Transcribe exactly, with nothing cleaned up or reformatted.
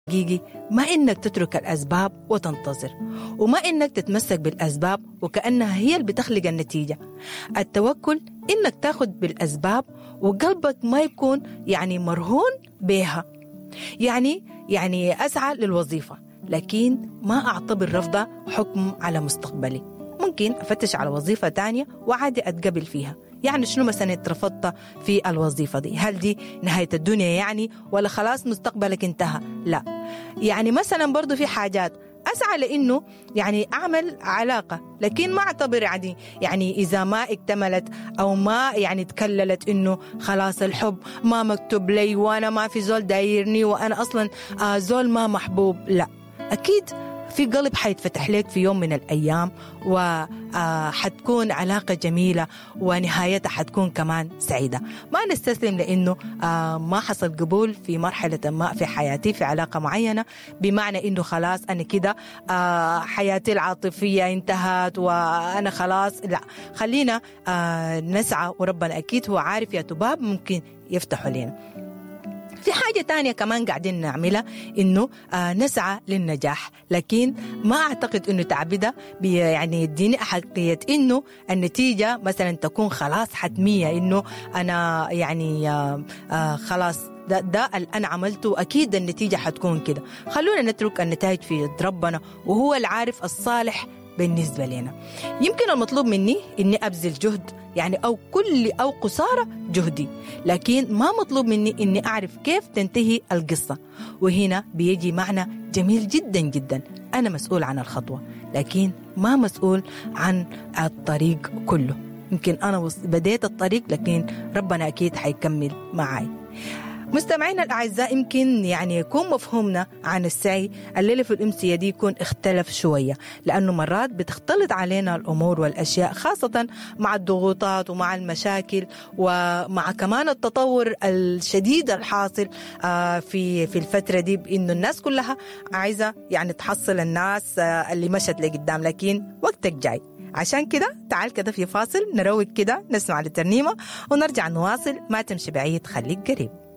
حقيقي ما إنك تترك الأسباب وتنتظر، وما إنك تتمسك بالأسباب وكأنها هي اللي بتخلق النتيجة. التوكل إنك تاخد بالأسباب وقلبك ما يكون يعني مرهون بها. يعني يعني أسعى للوظيفة لكن ما أعتبر رفضها حكم على مستقبلي. ممكن أفتش على وظيفة تانية وعادي أتقبل فيها. يعني شنو مثلا اترفضت في الوظيفة دي؟ هل دي نهاية الدنيا يعني؟ ولا خلاص مستقبلك انتهى؟ لا. يعني مثلا برضو في حاجات أسعى لأنه يعني أعمل علاقة لكن ما أعتبر يعني يعني إذا ما اكتملت أو ما يعني تكللت إنه خلاص الحب ما مكتوب لي وأنا ما في زول دايرني وأنا أصلا آه زول ما محبوب. لا، أكيد في قلب حيتفتح لك في يوم من الأيام وحتكون علاقة جميلة ونهايتها حتكون كمان سعيدة. ما نستسلم لأنه ما حصل قبول في مرحلة ما في حياتي في علاقة معينة بمعنى أنه خلاص أنا كده حياتي العاطفية انتهت وأنا خلاص. لا، خلينا نسعى وربنا أكيد هو عارف يا تباب ممكن يفتحوا لنا. في حاجة تانية كمان قاعدين نعملها إنه آه نسعى للنجاح، لكن ما أعتقد إنه تعبده يعني يديني أحقية إنه النتيجة مثلا تكون خلاص حتمية، إنه أنا يعني آه آه خلاص ده, ده اللي أنا عملته أكيد النتيجة حتكون كده. خلونا نترك النتائج في يد ربنا وهو العارف الصالح بالنسبة لنا. يمكن المطلوب مني إني أبذل جهد يعني أو كل أو قصارى جهدي، لكن ما مطلوب مني إني أعرف كيف تنتهي القصة. وهنا بيجي معنى جميل جدا جدا، أنا مسؤول عن الخطوة لكن ما مسؤول عن الطريق كله. يمكن أنا بديت الطريق لكن ربنا أكيد حيكمل معي. مستمعينا الأعزاء، يمكن يعني يكون مفهومنا عن السعي الليلة في الأمسية دي يكون اختلف شوية، لأنه مرات بتختلط علينا الأمور والأشياء خاصة مع الضغوطات ومع المشاكل ومع كمان التطور الشديد الحاصل في في الفترة دي، بإنه الناس كلها عايزة يعني تحصل الناس اللي مشت لقدام، لكن وقتك جاي. عشان كده تعال كده في فاصل نروق كده نسمع الترنيمة ونرجع نواصل. ما تمشي بعيد، خليك قريب.